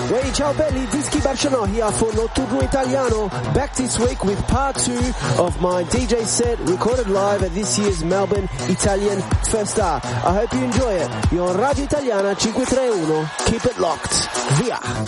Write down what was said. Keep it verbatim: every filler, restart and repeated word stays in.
Hey, ciao belli, Dischi Barcelona here for Notturno Italiano. Back this week with part two of my D J set recorded live at this year's Melbourne Italian Festa. I hope you enjoy it. You're on Radio Italiana five tre uno. Keep it locked. Via!